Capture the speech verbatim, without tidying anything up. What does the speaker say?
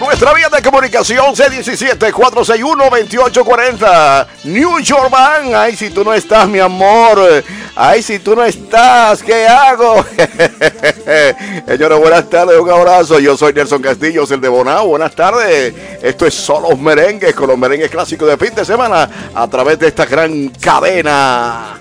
Nuestra vía de comunicación C diecisiete, cuatro seis uno, veintiocho cuarenta. New York Man. Ay, si tú no estás, mi amor. Ay, si tú no estás, ¿qué hago? Señores, buenas tardes, un abrazo. Yo soy Nelson Castillo, el de Bonao. Buenas tardes. Esto es Solos Merengues, con los merengues clásicos de fin de semana a través de esta gran cadena.